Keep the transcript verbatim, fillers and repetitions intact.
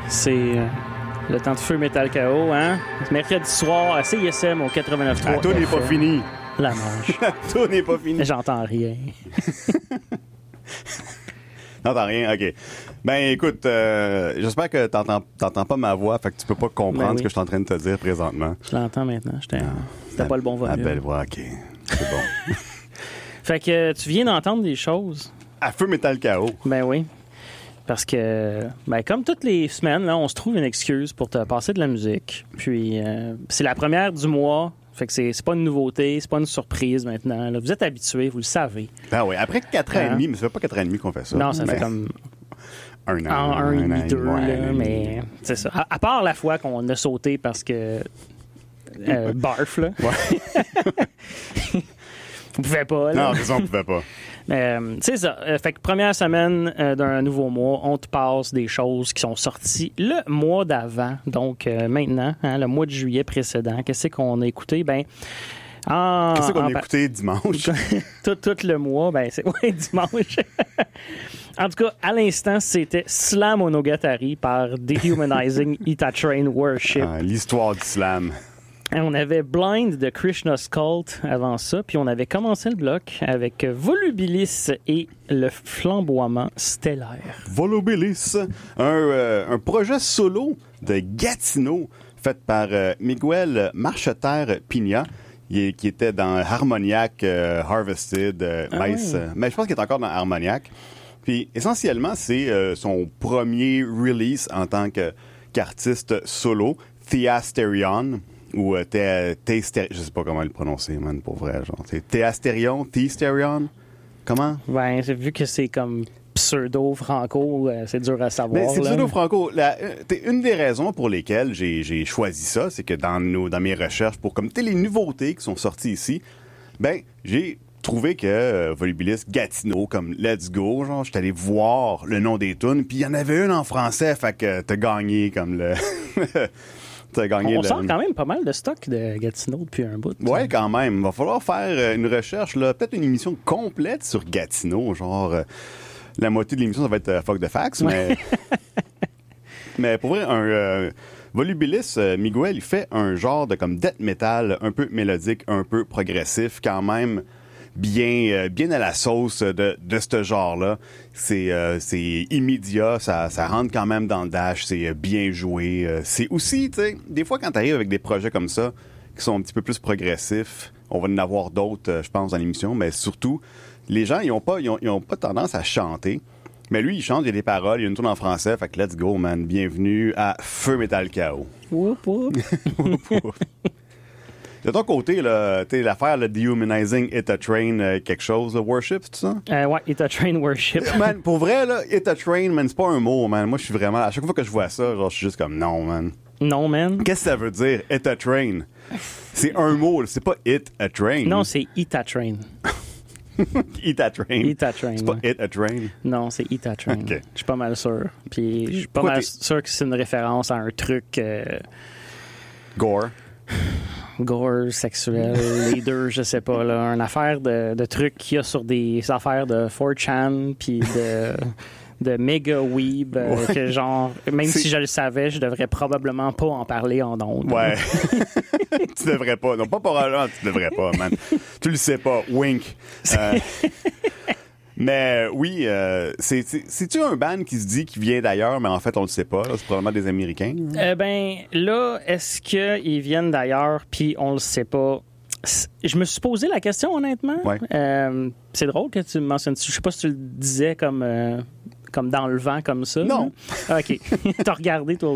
C'est euh, le temps de feu Metal K O, hein? Mercredi soir à C I S M au quatre-vingt-neuf point trois. La tour n'est pas finie. La manche. La tour n'est pas finie. J'entends rien. T'entends rien? OK. Ben, écoute, euh, j'espère que t'entends, t'entends pas ma voix, fait que tu peux pas comprendre ben oui. ce que je suis en train de te dire présentement. Je l'entends maintenant. J'étais, c'était pas le bon volume. La belle voix, OK. C'est bon. Fait que tu viens d'entendre des choses. À feu Metal K O. Ben oui. Parce que, ben, comme toutes les semaines, là, on se trouve une excuse pour te passer de la musique. Puis, euh, c'est la première du mois. Fait que c'est, c'est pas une nouveauté, c'est pas une surprise maintenant. Là, vous êtes habitués, vous le savez. Ben oui, après quatre ans et demi, mais ça fait pas quatre ans et demi qu'on fait ça. Non, ça mais... fait comme... un an. En un, un et demi, an, deux, ouais, là, mais c'est ça. À, à part la fois qu'on a sauté parce que... Euh, barf, là. Ouais. On pouvait pas, là. Non, disons, on pouvait pas. Euh, c'est ça. Euh, fait que première semaine euh, d'un nouveau mois, on te passe des choses qui sont sorties le mois d'avant. Donc, euh, maintenant, hein, le mois de juillet précédent, qu'est-ce qu'on a écouté? Ben, en, qu'est-ce qu'on en, a écouté dimanche? tout, tout le mois, ben, c'est ouais, dimanche. En tout cas, à l'instant, c'était Slam Monogatari par Dehumanizing Ita Train Worship. Ah, l'histoire du slam. On avait Blind de Krishna's Cult avant ça, puis on avait commencé le bloc avec Volubilis et le flamboiement stellaire. Volubilis, un, euh, un projet solo de Gatineau fait par euh, Miguel Marcheterre Pina, qui, qui était dans Harmoniac, euh, Harvested, euh, ah Mice, oui. euh, mais je pense qu'il est encore dans Harmoniac. Puis essentiellement, c'est euh, son premier release en tant que, qu'artiste solo, Theasterion. Ou euh, Theasterion, je sais pas comment le prononcer, man, pour vrai, genre. Theasterion, Theasterion, comment? Ben, j'ai vu que c'est comme pseudo-franco, euh, c'est dur à savoir. Mais c'est là. pseudo-franco. La, euh, une des raisons pour lesquelles j'ai, j'ai choisi ça, c'est que dans, nos, dans mes recherches, pour comme les nouveautés qui sont sorties ici, ben, j'ai trouvé que euh, Volubilis Gatineau, comme Let's Go, genre, j'étais allé voir le nom des tunes, puis il y en avait une en français, fait que t'as gagné comme le... T'as gagné on le... sort quand même pas mal de stock de Gatineau depuis un bout. Ouais, quand même. Il va falloir faire une recherche, là, peut-être une émission complète sur Gatineau. Genre, euh, la moitié de l'émission, ça va être euh, Fuck the Facts, mais... mais pour vrai, un... Euh, Volubilis, euh, Miguel, il fait un genre de comme death metal, un peu mélodique, un peu progressif, quand même... bien euh, bien à la sauce de, de ce genre-là. C'est, euh, c'est immédiat, ça, ça rentre quand même dans le dash, c'est bien joué. Euh, c'est aussi, tu sais, des fois quand t'arrives avec des projets comme ça, qui sont un petit peu plus progressifs, on va en avoir d'autres, euh, je pense, dans l'émission, mais surtout, les gens, ils ont pas, ils ont, ils ont pas tendance à chanter. Mais lui, il chante, il y a des paroles, il y a une tourne en français, fait que let's go, man. Bienvenue à Feu Metal K O. Whoop, whoop. De ton côté, là, t'sais, l'affaire, le Dehumanizing Ita Train, euh, quelque chose, là, Worship, c'est ça? Euh, ouais, Ita Train Worship. Man, pour vrai, là, Ita Train, man, c'est pas un mot, man. Moi, je suis vraiment, à chaque fois que je vois ça, genre, je suis juste comme, non, man. Non, man. Qu'est-ce que ça veut dire, Ita Train? C'est un mot, c'est pas It a Train. Non, c'est Ita Train. Ita Train. Ita Train. C'est pas ouais. It a Train. Non, c'est Ita Train. Okay. Je suis pas mal sûr. Puis, je suis pas Quoi, mal t'es... sûr que c'est une référence à un truc... Euh... Gore. Gore, sexuel, les deux, je sais pas, là. Une affaire de, de trucs qu'il y a sur des affaires de four chan, puis de, de méga weeb, euh, ouais. que genre, même c'est... si je le savais, je devrais probablement pas en parler en ondes. Ouais. Tu devrais pas. Non, pas probablement, tu devrais pas, man. Tu le sais pas. Wink. Euh... Mais oui, euh, c'est, c'est, c'est-tu un band qui se dit qu'il vient d'ailleurs, mais en fait, on le sait pas. Là, c'est probablement des Américains. Euh, ben, là, est-ce qu'ils viennent d'ailleurs, puis on le sait pas? Je me suis posé la question, honnêtement. Ouais. Euh, c'est drôle que tu me mentionnes. Je sais pas si tu le disais comme, euh, comme dans le vent, comme ça. Non. Là. OK. T'as regardé, toi